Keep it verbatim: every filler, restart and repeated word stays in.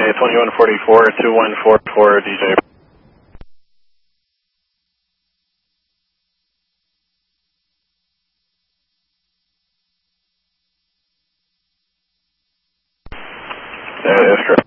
runway twenty-one forty-four, two one four four, D J. That is correct.